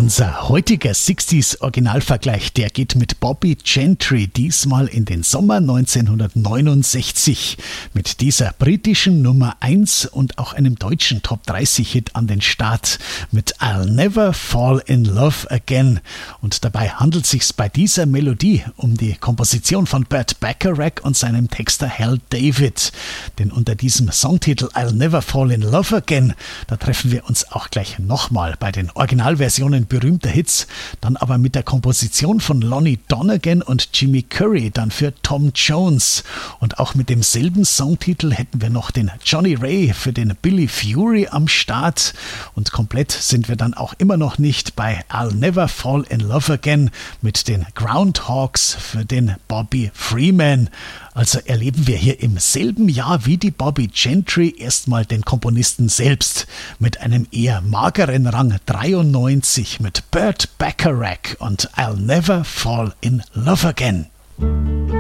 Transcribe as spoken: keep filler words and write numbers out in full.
Unser heutiger sechziger-Originalvergleich, der geht mit Bobby Gentry diesmal in den Sommer neunzehnhundertneunundsechzig mit dieser britischen Nummer eins und auch einem deutschen Top dreißig Hit an den Start mit I'll Never Fall in Love Again. Und dabei handelt es sich bei dieser Melodie um die Komposition von Burt Bacharach und seinem Texter Hal David. Denn unter diesem Songtitel I'll Never Fall in Love Again, da treffen wir uns auch gleich nochmal bei den Originalversionen berühmter Hits, dann aber mit der Komposition von Lonnie Donegan und Jimmy Curry, dann für Tom Jones. Und auch mit demselben Songtitel hätten wir noch den Johnny Ray für den Billy Fury am Start. Und komplett sind wir dann auch immer noch nicht bei I'll Never Fall in Love Again mit den Groundhogs für den Bobby Freeman. Also erleben wir hier im selben Jahr wie die Bobby Gentry erstmal den Komponisten selbst mit einem eher mageren Rang dreiundneunzig mit Burt Bacharach und I'll Never Fall in Love Again.